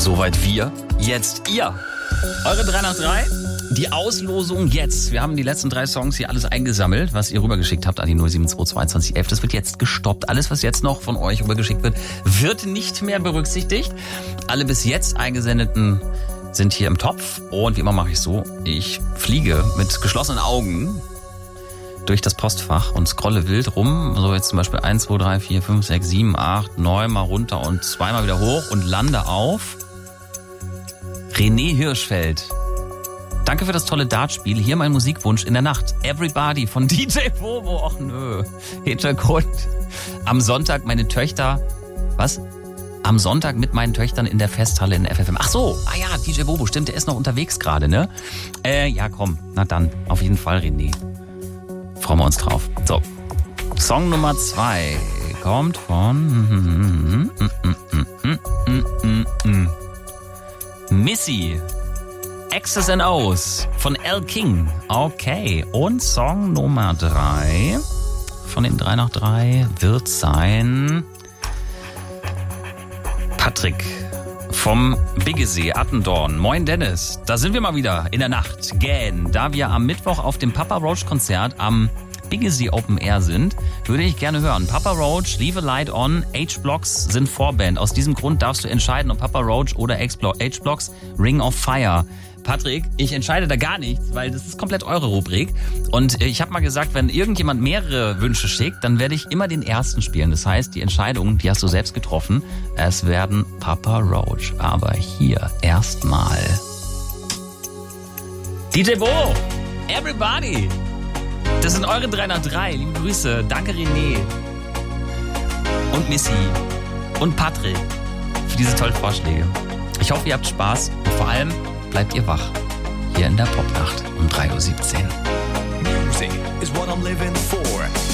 Soweit wir, jetzt ihr. Eure 3 nach 3, die Auslosung jetzt. Wir haben die letzten 3 Songs hier alles eingesammelt, was ihr rübergeschickt habt an die 072 2011. Das wird jetzt gestoppt. Alles, was jetzt noch von euch rübergeschickt wird, wird nicht mehr berücksichtigt. Alle bis jetzt eingesendeten sind hier im Topf. Und wie immer mache ich so, ich fliege mit geschlossenen Augen durch das Postfach und scrolle wild rum. So jetzt zum Beispiel 1, 2, 3, 4, 5, 6, 7, 8, 9 mal runter und 2 mal wieder hoch und lande auf René Hirschfeld. Danke für das tolle Dartspiel. Hier mein Musikwunsch in der Nacht. Everybody von DJ Bobo. Ach nö. Hintergrund. Am Sonntag meine Töchter... Was? Am Sonntag mit meinen Töchtern in der Festhalle in FFM. Ach so. Ah ja, DJ Bobo. Stimmt, der ist noch unterwegs gerade, ne? Ja, komm. Na dann. Auf jeden Fall, René. Freuen wir uns drauf. So. Song Nummer 2 kommt von... Missy. X's and O's von L. King. Okay. Und Song Nummer 3 von den 3 nach 3 wird sein Patrick vom Biggesee, Attendorn. Moin Dennis. Da sind wir mal wieder in der Nacht. Gähn. Da wir am Mittwoch auf dem Papa Roach Konzert am Biggesee Open Air sind, würde ich gerne hören. Papa Roach, Leave a Light On, H-Blocks sind Vorband. Aus diesem Grund darfst du entscheiden, ob Papa Roach oder H-Blocks, Ring of Fire. Patrick, ich entscheide da gar nichts, weil das ist komplett eure Rubrik. Und ich habe mal gesagt, wenn irgendjemand mehrere Wünsche schickt, dann werde ich immer den ersten spielen. Das heißt, die Entscheidung, die hast du selbst getroffen. Es werden Papa Roach. Aber hier erstmal DJ Bo, Everybody. Das sind eure 3 nach 3. Liebe Grüße. Danke René und Missy und Patrick für diese tollen Vorschläge. Ich hoffe, ihr habt Spaß und vor allem bleibt ihr wach. Hier in der Popnacht um 3:17 Uhr. Music is what I'm living for.